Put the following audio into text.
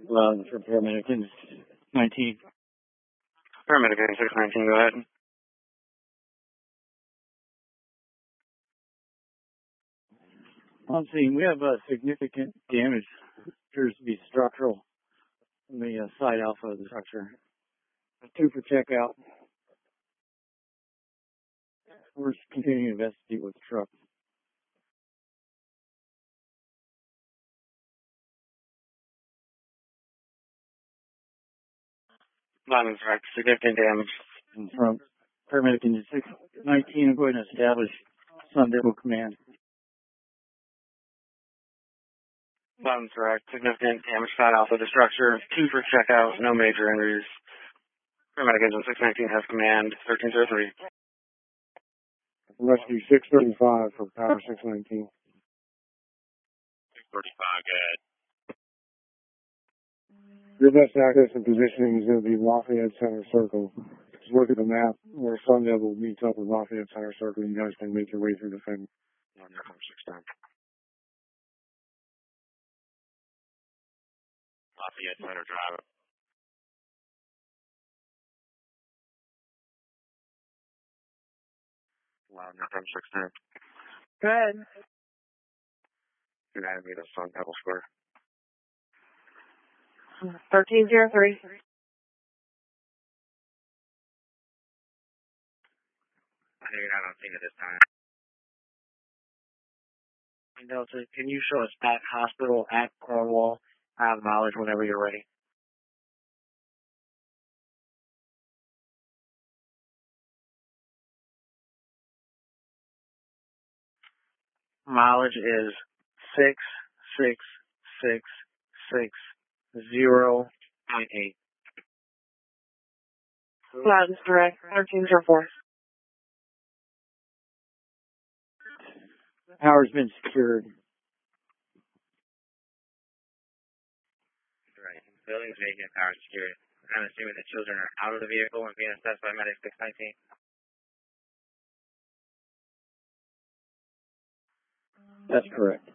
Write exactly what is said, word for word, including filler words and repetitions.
Well, for paramedic in nineteen. Paramedic in six nineteen, go ahead. On scene, we have uh, significant damage. Appears to be structural in the uh, side alpha of the structure. Two for checkout. We're continuing to investigate with the truck. Not incorrect. Significant damage. And from paramedic in six nineteen, I'm going to establish Sun Devil Command. Not incorrect. Significant damage side alpha of the structure. Two for checkout. No major injuries. Paramedic engine six nineteen has command. thirteen zero three. Rescue six thirty-five for Power six nineteen. six thirty-five, good. Your best access and positioning is going to be Lafayette Center Circle. Just look at the map where Sun Devil meets up with Lafayette Center Circle. You guys can make your way through the thing. Lafayette Center Drive. Wow, no from six ten. Good. You're going to meet us on Devil Square. thirteen zero three. I think you're not on scene at this time. Delta, can you show us at hospital at Cornwall? I have mileage whenever you're ready. Mileage is six six six six zero point eight. That is correct. thirteen zero four. Power's been secured. Right. Building's vacant, power secured. I'm assuming the children are out of the vehicle and being assessed by medic six nineteen. That's correct.